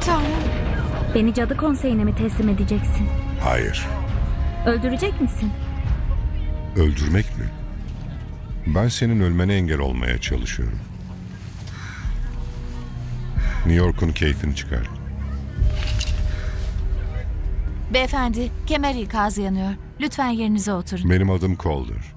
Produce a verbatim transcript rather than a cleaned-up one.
Tanrım. Beni cadı konseyine mi teslim edeceksin? Hayır. Öldürecek misin? Öldürmek mi? Ben senin ölmene engel olmaya çalışıyorum. New York'un keyfini çıkar. Beyefendi, kemer ikazı yanıyor. Lütfen yerinize oturun. Benim adım Calder.